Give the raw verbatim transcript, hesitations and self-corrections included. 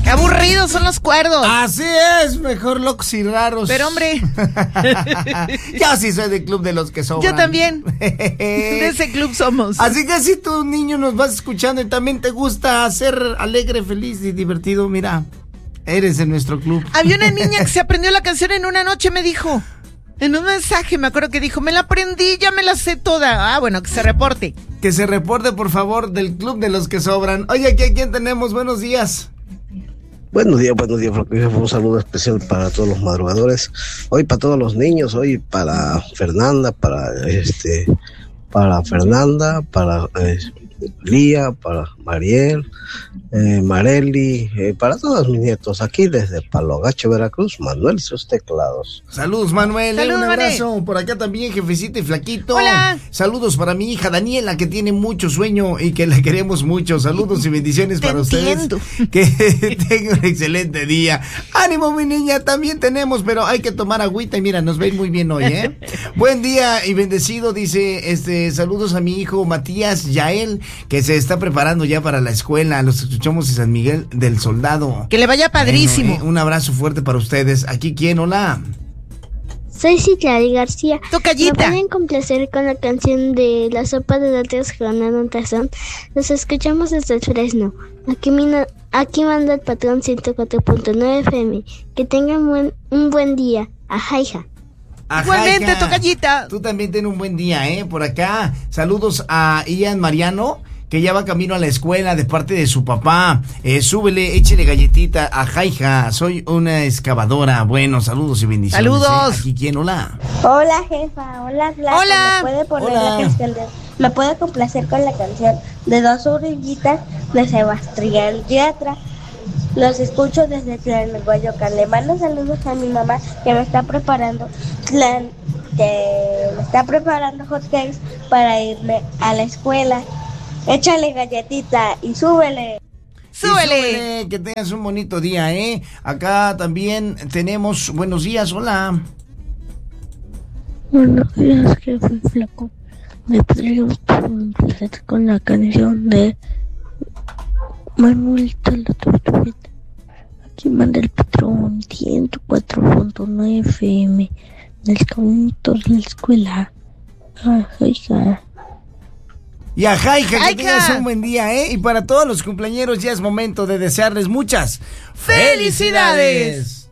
Qué aburridos son los cuerdos. Así es, mejor locos y raros. Pero hombre, yo sí soy del club de los que sobran. yo también. De ese club somos. Así que si tu niño nos vas escuchando y también te gusta ser alegre, feliz y divertido, mira, eres de nuestro club. Había una niña que se aprendió la canción en una noche, me dijo. En un mensaje me acuerdo que dijo, me la aprendí, ya me la sé toda. Ah, bueno, que se reporte. Que se reporte, por favor, del club de los que sobran. Oye, aquí a quién tenemos. Buenos días. Buenos días, buenos días, un saludo especial para todos los madrugadores, hoy para todos los niños, hoy para Fernanda, para este, para Fernanda, para eh, Lía, para Mariel, eh, Mareli, eh, para todos mis nietos, aquí desde Palo Gacho, Veracruz, Manuel sus teclados. Saludos, Manuel, Saludos, un abrazo. Manuel. Por acá también, jefecito y flaquito. Hola. Saludos para mi hija Daniela, que tiene mucho sueño y que la queremos mucho. Saludos y bendiciones Te para entiendo. ustedes. Que tengan un excelente día. Ánimo, mi niña, también tenemos, pero hay que tomar agüita y mira, nos va a ir muy bien hoy, ¿eh? Buen día y bendecido, dice, este, saludos a mi hijo Matías Yael, que se está preparando ya para la escuela. Los escuchamos en San Miguel del Soldado. Que le vaya padrísimo. Bueno, eh, un abrazo fuerte para ustedes. Aquí, ¿quién? Hola. Soy Citlali García. Tocallita. ¿Me pueden complacer con la canción de La sopa de letras con un tazón? Los escuchamos desde el Fresno. Aquí, mina, aquí manda el patrón ciento cuatro punto nueve F M. Que tengan buen, un buen día. Ajá, hija. Ajá, Igualmente, hija. Tocallita. Tú también ten un buen día, ¿eh? Por acá, saludos a Ian Mariano, que ya va camino a la escuela de parte de su papá. Eh, súbele, échele galletita. Ajá, hija, soy una excavadora. Bueno, saludos y bendiciones. Saludos. ¿eh? Aquí, ¿quién? Hola. Hola, jefa. Hola, Blanca. Hola. ¿Me puede poner Hola. la canción de... ¿Me puede complacer con la canción de Dos orillitas de Sebastián Yatra? Los escucho desde Tlalnehuayocán. Le mando saludos a mi mamá que me está preparando tlan, que me está preparando hot cakes para irme a la escuela. Échale galletita y súbele. Súbele. Y súbele, que tengas un bonito día, ¿eh? Acá también tenemos, buenos días, hola. Buenos días, jefe flaco. ¿Me podrías complacer con la canción de Manuelita la Tortuguita? Aquí manda el patrón ciento cuatro punto nueve F M del caminito de la escuela. Ajá, hija. Y ajá, hija, que Ay, tengas hija. un buen día, ¿eh? Y para todos los cumpleañeros ya es momento de desearles muchas ¡Felicidades!